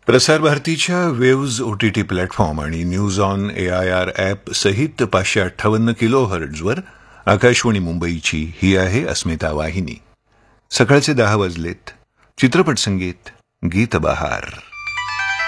प्रसार भारतीच्या waves OTT platform आणि न्यूज ऑन AIR ॲप सहित 558 किलोहर्ट्झवर आकाशवाणी मुंबईची ही आहे अस्मिता वाहिनी. सकाळचे 10 वाजलेत. चित्रपट संगीत गीत बहार.